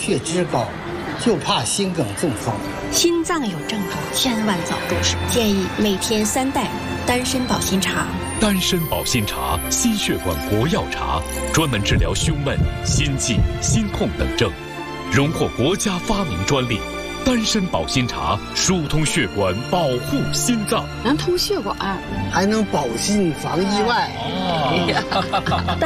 血脂高，就怕心梗中风。 心脏有症状，千万早入手。建议每天3袋丹参保心茶。 丹参保心茶，心血管国药茶，专门治疗胸闷、心悸、心痛等症，荣获国家发明专利。丹参保心茶疏通血管，保护心脏， 能通血管， 还能保心防意外。